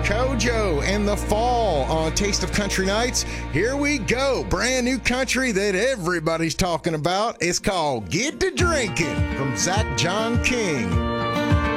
Kojo and the Fall on Taste of Country Nights. Here we go. Brand new country that everybody's talking about. It's called Get to Drinking from Zach John King.